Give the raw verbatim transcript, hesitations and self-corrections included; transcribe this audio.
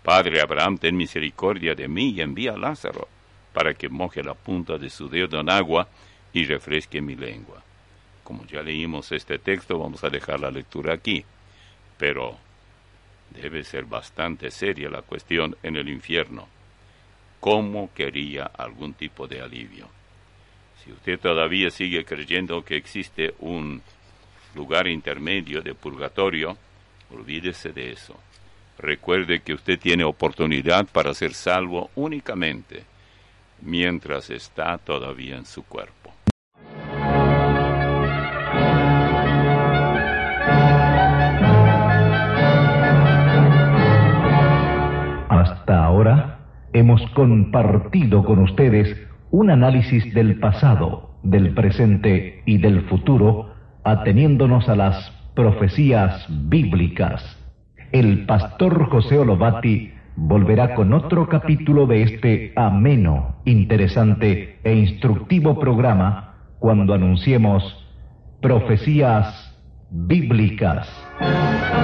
Padre Abraham, ten misericordia de mí y envía a Lázaro para que moje la punta de su dedo en agua y refresque mi lengua. Como ya leímos este texto, vamos a dejar la lectura aquí, pero debe ser bastante seria la cuestión en el infierno. ¿Cómo quería algún tipo de alivio? Si usted todavía sigue creyendo que existe un lugar intermedio de purgatorio, olvídese de eso. Recuerde que usted tiene oportunidad para ser salvo únicamente mientras está todavía en su cuerpo. Hasta ahora hemos compartido con ustedes un análisis del pasado, del presente y del futuro, ateniéndonos a las profecías bíblicas. El pastor José Olobati volverá con otro capítulo de este ameno, interesante e instructivo programa cuando anunciemos Profecías Bíblicas.